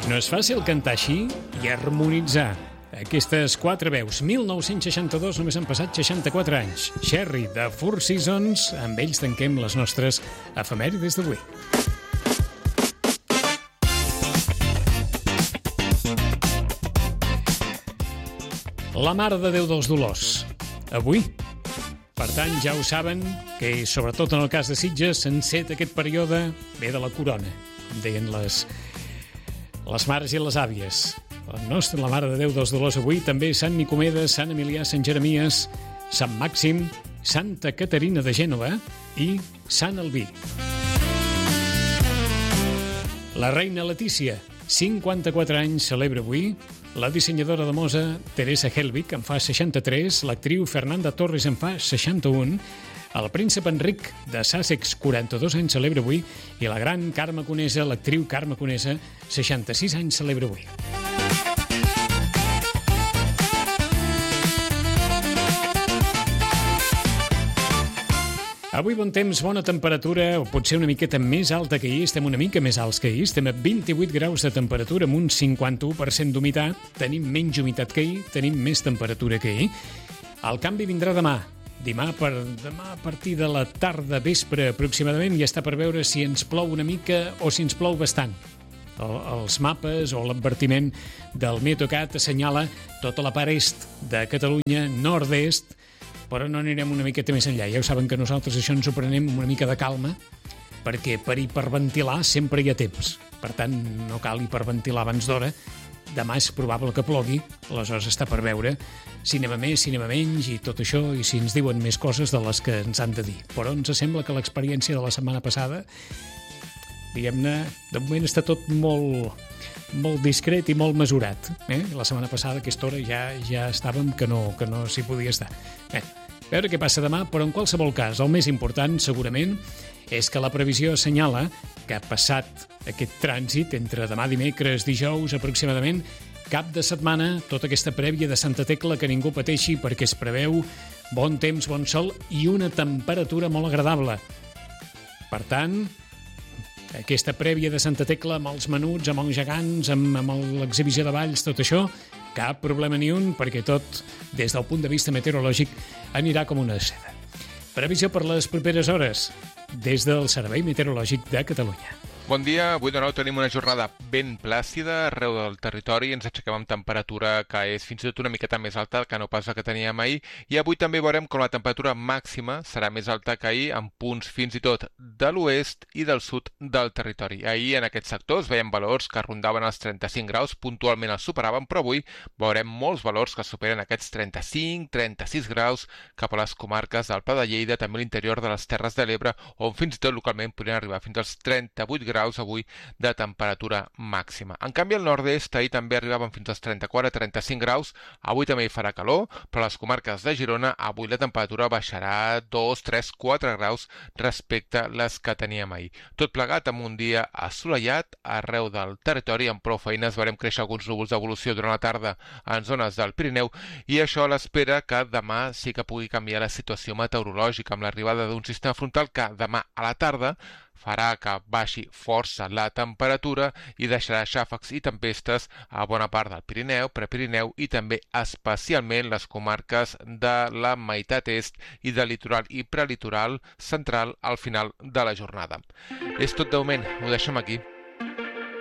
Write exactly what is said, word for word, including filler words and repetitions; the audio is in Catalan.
No és fàcil cantar així i harmonitzar. Aquestes quatre veus, mil nou-cents seixanta-dos, només han passat seixanta-quatre anys. Cherry, de Four Seasons, amb ells tanquem les nostres efemèrides d'avui. La Mare de Déu dels Dolors, avui. Per tant, ja ho saben, que sobretot en el cas de Sitges s'enceta aquest període ve de la corona, com deien les, les mares i les àvies. La nostra, la Mare de Déu dels Dolors avui, també Sant Nicomedes, Sant Emilià, Sant Jeremies, Sant Màxim, Santa Caterina de Gènova i Sant Albí. La reina Letícia, cinquanta-quatre anys, celebra avui. La dissenyadora de moda Teresa Helbig en fa seixanta-tres, l'actriu Fernanda Torres en fa seixanta-un, el príncep Enric de Sussex, quaranta-dos anys, celebra avui, i la gran Carme Conesa, l'actriu Carme Conesa, seixanta-sis anys, celebra avui. Avui bon temps, bona temperatura, o potser una miqueta més alta que ahir, estem una mica més alts que ahir, estem a vint-i-vuit graus de temperatura amb un cinquanta-u per cent d'humitat, tenim menys humitat que ahir, tenim més temperatura que ahir. El canvi vindrà demà, demà, per, demà a partir de la tarda, vespre aproximadament, i està per veure si ens plou una mica o si ens plou bastant. El, els mapes o l'advertiment del Meteocat assenyala tota la part est de Catalunya, nord-est, però no anirem una miqueta més enllà. Ja ho saben que nosaltres això ens ho prenem amb una mica de calma, perquè per hiperventilar sempre hi ha temps. Per tant, no cal hiperventilar abans d'hora. Demà és probable que plogui, aleshores està per veure si anem a més, si anem a menys i tot això, i si ens diuen més coses de les que ens han de dir. Però ens sembla que l'experiència de la setmana passada, diguem-ne, de moment està tot molt, molt discret i molt mesurat. Eh? La setmana passada a aquesta hora ja, ja estàvem que no, que no s'hi podia estar. Bé, a veure què passa demà, però en qualsevol cas, el més important, segurament, és que la previsió assenyala que ha passat aquest trànsit entre demà dimecres, dijous, aproximadament, cap de setmana, tota aquesta prèvia de Santa Tecla, que ningú pateixi perquè es preveu bon temps, bon sol i una temperatura molt agradable. Per tant, aquesta prèvia de Santa Tecla amb els menuts, amb els gegants, amb, amb l'exhibició de balls, tot això, cap problema ni un, perquè tot, des del punt de vista meteorològic, anirà com una seda. Previsió per les properes hores, des del Servei Meteorològic de Catalunya. Bon dia, avui de nou tenim una jornada ben plàcida arreu del territori, ens aixequem amb temperatura que és fins i tot una miqueta més alta que no pas la que teníem ahir, i avui també veurem com la temperatura màxima serà més alta que ahir, amb punts fins i tot de l'oest i del sud del territori. Ahir en aquests sectors veiem valors que rondaven els trenta-cinc graus, puntualment els superaven, però avui veurem molts valors que superen aquests trenta-cinc trenta-sis graus cap a les comarques del Pla de Lleida, també l'interior de les Terres de l'Ebre, on fins i tot localment podrien arribar fins als trenta-vuit graus avui de temperatura màxima. En canvi, al nord-est ahir també arribaven fins als trenta-quatre trenta-cinc graus, avui també hi farà calor, però a les comarques de Girona avui la temperatura baixarà dos, tres, quatre graus respecte a les que teníem ahir. Tot plegat amb un dia assolellat arreu del territori, amb prou feines veurem créixer alguns núvols d'evolució durant la tarda en zones del Pirineu, i això a l'espera que demà sí que pugui canviar la situació meteorològica amb l'arribada d'un sistema frontal que demà a la tarda farà que baixi força la temperatura i deixarà xàfecs i tempestes a bona part del Pirineu, Prepirineu i també especialment les comarques de la meitat est i del litoral i prelitoral central al final de la jornada. És tot de moment, ho deixem aquí.